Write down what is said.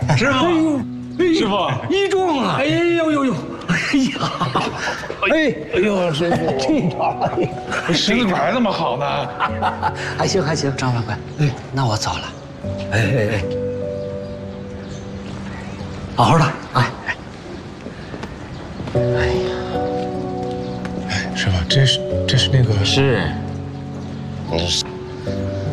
师傅，师傅， 一中啊！哎呦呦呦！哎呀！哎呦，这招， 身子还那么好呢？ 还行还行，张法官。哎，那我走了。哎，好好的，哎。哎呀， 哎，师傅，这是那个是，